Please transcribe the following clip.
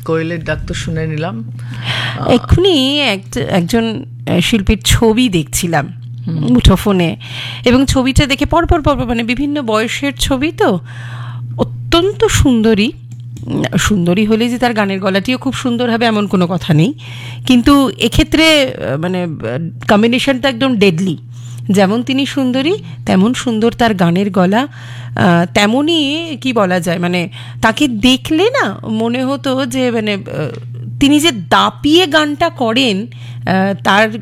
কোয়েলের ডাক তো শুনে নিলাম। এক্ষুনি একজন শিল্পীর ছবি দেখছিলাম মুঠোফোনে, এবং ছবিটা দেখে পরপর মানে বিভিন্ন বয়সের ছবি, তো অত্যন্ত সুন্দরী। সুন্দরী হলে যে তার গানের গলাটিও খুব সুন্দর হবে এমন কোনো কথা নেই, কিন্তু এক্ষেত্রে মানে কম্বিনেশনটা একদম ডেডলি। যেমন তিনি সুন্দরী, তেমন সুন্দর তার গানের গলা, তেমনই কি বলা যায়, মানে তাকে দেখলে না মনে হতো যে মানে তিনি যে দাপিয়ে গানটা করেন, তার